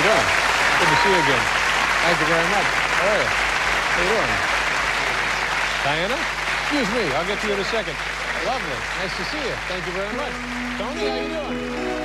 you doing? Good to see you again. Thank you very much. How are you? How you doing? Diana? Excuse me. I'll get to you in a second. Lovely. Nice to see you. Thank you very much. Tony, how you doing?